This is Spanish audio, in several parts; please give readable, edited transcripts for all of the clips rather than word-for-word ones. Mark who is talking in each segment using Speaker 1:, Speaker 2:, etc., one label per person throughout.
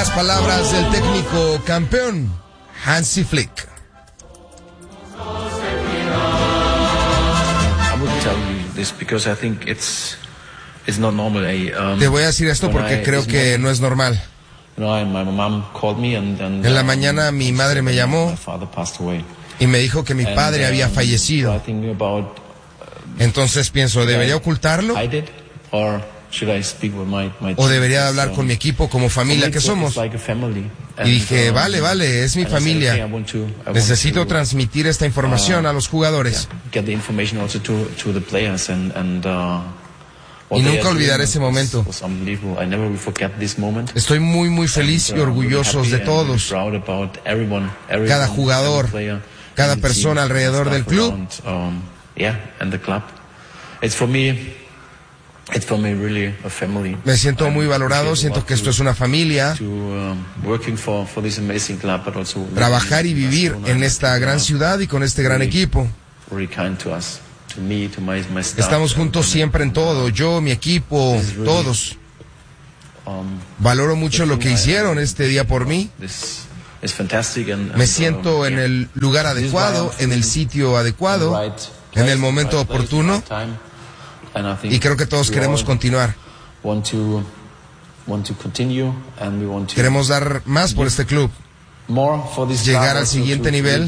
Speaker 1: Las palabras del técnico campeón, Hansi Flick.
Speaker 2: I would tell you this because I think it's not normal.
Speaker 1: Te voy a decir esto porque creo que no es normal.
Speaker 2: My mom called me and
Speaker 1: En la mañana mi madre me llamó y me dijo que mi padre había fallecido. Entonces pienso, ¿debería ocultarlo? ¿O debería hablar con mi equipo como familia que somos? Y dije, vale, es mi familia. Necesito transmitir esta información a los jugadores. Y nunca olvidaré ese momento. Estoy muy feliz y orgulloso de todos. Cada jugador, cada persona alrededor del club. Me siento muy valorado, siento que esto es una familia. Trabajar y vivir en esta gran ciudad y con este gran equipo. Estamos juntos siempre en todo, yo, mi equipo, todos. Valoro mucho lo que hicieron este día por mí. Me siento en el lugar adecuado, en el sitio adecuado, en el momento oportuno. Y creo que todos queremos continuar. Queremos dar más por este club. Llegar al siguiente nivel.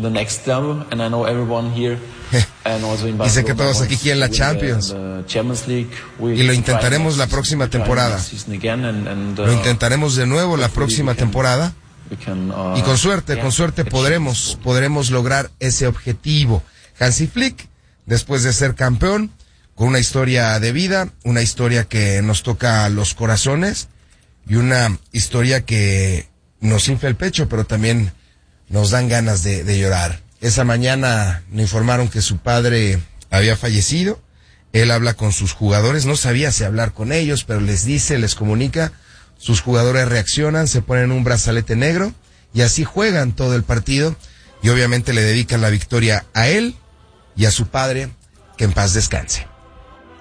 Speaker 1: Y sé que todos aquí quieren la Champions. Y lo intentaremos la próxima temporada. Lo intentaremos de nuevo la próxima temporada. Y con suerte podremos lograr ese objetivo. Hansi Flick, después de ser campeón, con una historia de vida, una historia que nos toca los corazones y una historia que nos infla el pecho, pero también nos dan ganas de llorar. Esa mañana me informaron que su padre había fallecido. Él habla con sus jugadores, no sabía si hablar con ellos, pero les comunica. Sus jugadores reaccionan, se ponen un brazalete negro y así juegan todo el partido y obviamente le dedican la victoria a él y a su padre, que en paz descanse.